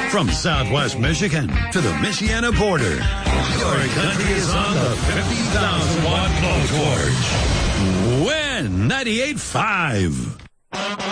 From Southwest Michigan to the Michiana border, your country is on the 50,000 watt blowtorch. Win 98.5.